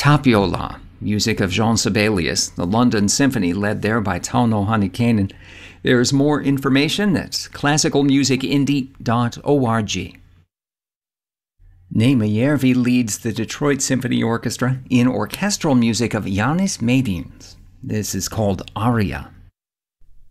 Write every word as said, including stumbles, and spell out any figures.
Tapiola, music of Jean Sibelius, the London Symphony led there by Tauno Hanikainen. There's more information at classical music indie dot org. Neema Järvi leads the Detroit Symphony Orchestra in orchestral music of Janis Medins. This is called Aria.